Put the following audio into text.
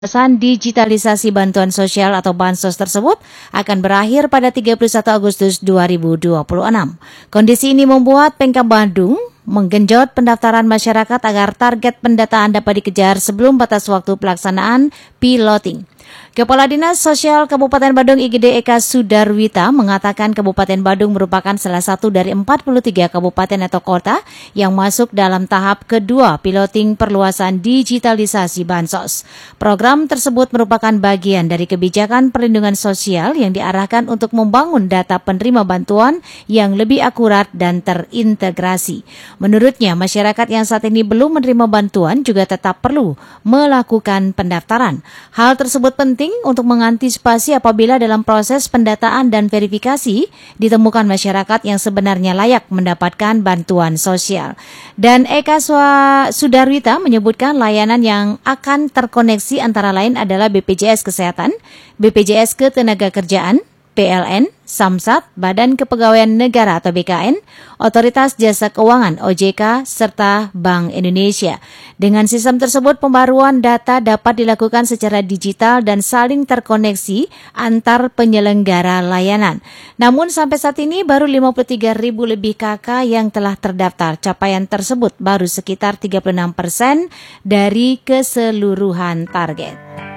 Pembahasan digitalisasi bantuan sosial atau bansos tersebut akan berakhir pada 31 Agustus 2026. Kondisi ini membuat Pemkab Bandung menggenjot pendaftaran masyarakat agar target pendataan dapat dikejar sebelum batas waktu pelaksanaan piloting. Kepala Dinas Sosial Kabupaten Bandung IGD Eka Sudarwita mengatakan Kabupaten Bandung merupakan salah satu dari 43 kabupaten atau kota yang masuk dalam tahap kedua piloting perluasan digitalisasi bansos. Program tersebut merupakan bagian dari kebijakan perlindungan sosial yang diarahkan untuk membangun data penerima bantuan yang lebih akurat dan terintegrasi. Menurutnya, masyarakat yang saat ini belum menerima bantuan juga tetap perlu melakukan pendaftaran. Hal tersebut penting untuk mengantisipasi apabila dalam proses pendataan dan verifikasi ditemukan masyarakat yang sebenarnya layak mendapatkan bantuan sosial. Dan Eka Sudarwita menyebutkan layanan yang akan terkoneksi antara lain adalah BPJS Kesehatan, BPJS Ketenagakerjaan, PLN, Samsat, Badan Kepegawaian Negara atau BKN, Otoritas Jasa Keuangan OJK, serta Bank Indonesia. Dengan sistem tersebut, pembaruan data dapat dilakukan secara digital dan saling terkoneksi antar penyelenggara layanan. Namun sampai saat ini baru 53.000 lebih KK yang telah terdaftar. Capaian tersebut baru sekitar 36% dari keseluruhan target.